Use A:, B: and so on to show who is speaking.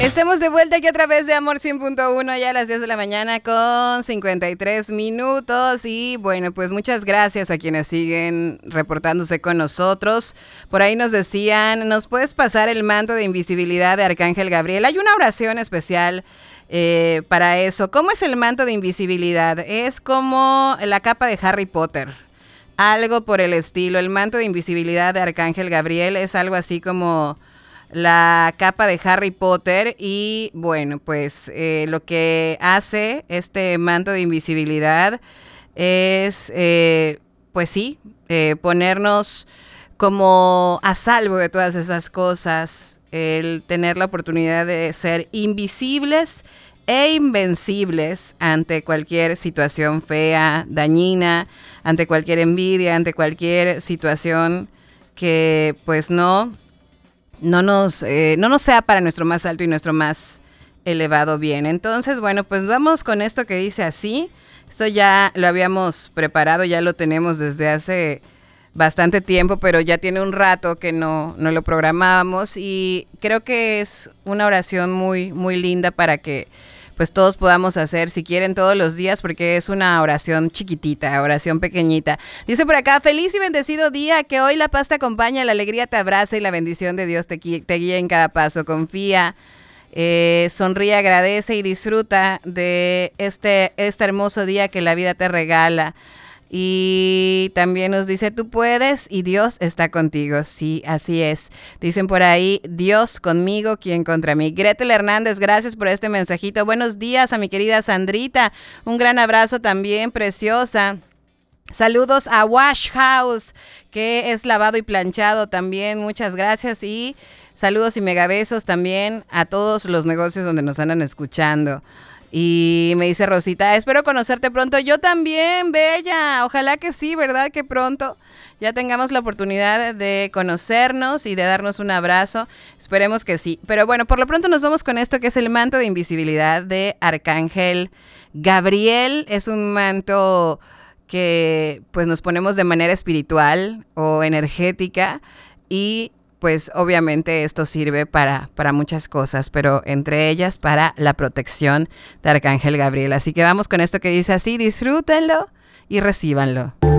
A: Estamos de vuelta aquí a través de Amor 100.1 ya a las 10 de la mañana con 53 minutos y bueno, pues muchas gracias a quienes siguen reportándose con nosotros. Por ahí nos decían, ¿nos puedes pasar el manto de invisibilidad de Arcángel Gabriel? Hay una oración especial para eso. ¿Cómo es el manto de invisibilidad? Es como la capa de Harry Potter, algo por el estilo. El manto de invisibilidad de Arcángel Gabriel es algo así como la capa de Harry Potter y bueno, pues lo que hace este manto de invisibilidad es, pues sí, ponernos como a salvo de todas esas cosas, el tener la oportunidad de ser invisibles e invencibles ante cualquier situación fea, dañina, ante cualquier envidia, ante cualquier situación que pues no nos sea para nuestro más alto y nuestro más elevado bien. Entonces, bueno, pues vamos con esto que dice así. Esto ya lo habíamos preparado, ya lo tenemos desde hace bastante tiempo, pero ya tiene un rato que no lo programábamos y creo que es una oración muy, muy linda para que pues todos podamos hacer, si quieren, todos los días, porque es una oración chiquitita, oración pequeña. Dice por acá, feliz y bendecido día, que hoy la paz te acompaña, la alegría te abraza y la bendición de Dios te guía en cada paso. Confía, sonríe, agradece y disfruta de este hermoso día que la vida te regala. Y también nos dice, tú puedes y Dios está contigo. Sí, así es. Dicen por ahí, Dios conmigo, ¿quién contra mí? Gretel Hernández, gracias por este mensajito. Buenos días a mi querida Sandrita. Un gran abrazo también, preciosa. Saludos a Wash House, que es lavado y planchado también. Muchas gracias y saludos y megabesos también a todos los negocios donde nos andan escuchando. Y me dice Rosita, espero conocerte pronto. Yo también, bella. Ojalá que sí, ¿verdad? Que pronto ya tengamos la oportunidad de conocernos y de darnos un abrazo. Esperemos que sí. Pero bueno, por lo pronto nos vamos con esto que es el manto de invisibilidad de Arcángel Gabriel. Es un manto que pues nos ponemos de manera espiritual o energética y pues obviamente esto sirve para muchas cosas, pero entre ellas para la protección de Arcángel Gabriel. Así que vamos con esto que dice así, disfrútenlo y recíbanlo.